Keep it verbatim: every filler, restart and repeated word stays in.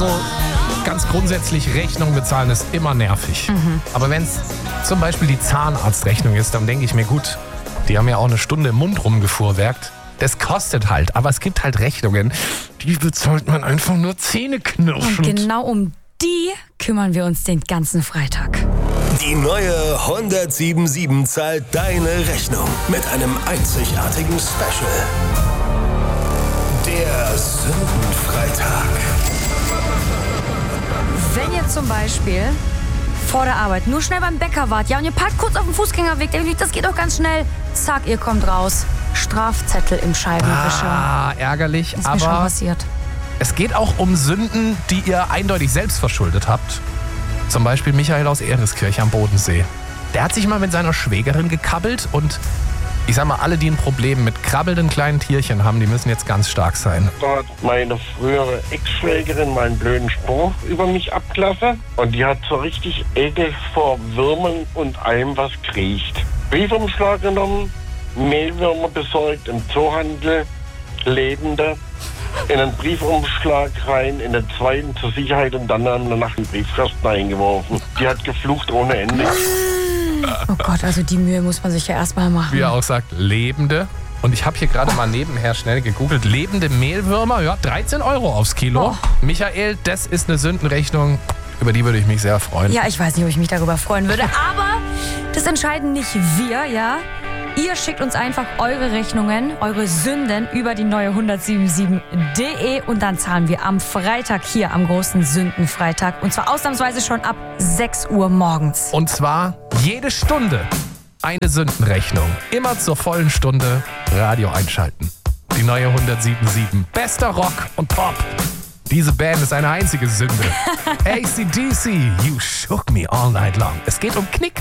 so ganz grundsätzlich Rechnung bezahlen ist immer nervig. Mhm. Aber wenn es zum Beispiel die Zahnarztrechnung ist, dann denke ich mir, gut, die haben ja auch eine Stunde im Mund rumgefuhrwerkt. Das kostet halt, aber es gibt halt Rechnungen, die bezahlt man einfach nur zähneknirschend. Und genau um die kümmern wir uns den ganzen Freitag. Die neue hundertsiebenundsiebzig zahlt deine Rechnung mit einem einzigartigen Special. Der Sündenfreitag. Wenn ihr zum Beispiel vor der Arbeit nur schnell beim Bäcker wart, ja, und ihr parkt kurz auf dem Fußgängerweg, denkt euch, das geht doch ganz schnell. Zack, ihr kommt raus. Strafzettel im Scheibenwischer. Ah, ärgerlich, Das ist mir aber schon passiert. es geht auch um Sünden, die ihr eindeutig selbst verschuldet habt. Zum Beispiel Michael aus Ehreskirch am Bodensee. Der hat sich mal mit seiner Schwägerin gekabbelt und ich sag mal, alle, die ein Problem mit krabbelnden kleinen Tierchen haben, die müssen jetzt ganz stark sein. Da hat meine frühere Ex-Schwägerin mal einen blöden Spruch über mich abgelassen und die hat so richtig Ekel vor Würmern und allem, was kriecht. Briefumschlag genommen, Mehlwürmer besorgt im Zoohandel, lebende, in einen Briefumschlag rein, in den zweiten zur Sicherheit und dann an der Nacht in den Briefkasten eingeworfen. Die hat geflucht ohne Ende. Oh Gott, also die Mühe muss man sich ja erstmal machen. Wie er auch sagt, lebende. Und ich habe hier gerade mal nebenher schnell gegoogelt. Lebende Mehlwürmer, ja, dreizehn Euro aufs Kilo. Oh. Michael, das ist eine Sündenrechnung, über die würde ich mich sehr freuen. Ja, ich weiß nicht, ob ich mich darüber freuen würde, aber das entscheiden nicht wir, ja? Ihr schickt uns einfach eure Rechnungen, eure Sünden über die neue hundertsiebenundsiebzig punkt de und dann zahlen wir am Freitag hier am großen Sündenfreitag und zwar ausnahmsweise schon ab sechs Uhr morgens. Und zwar jede Stunde eine Sündenrechnung. Immer zur vollen Stunde Radio einschalten. Die neue hundertsiebenundsiebzig. Bester Rock und Pop. Diese Band ist eine einzige Sünde. A C D C, You Shook Me All Night Long. Es geht um Knick.